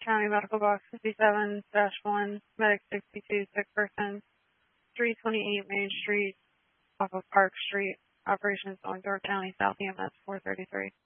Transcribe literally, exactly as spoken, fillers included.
County Medical Box fifty-seven dash one, Medic sixty-two, sick person, three twenty-eight Main Street, off of Park Street, operations Ellendorf County, South E M S four thirty-three.